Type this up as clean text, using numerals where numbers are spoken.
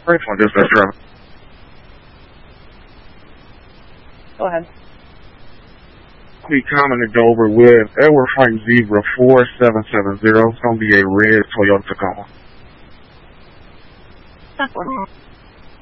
First one, dispatch driver. Go ahead. Be coming to Dover with Edward Frank Zebra 4770. It's going to be a red Toyota Tacoma. That's one.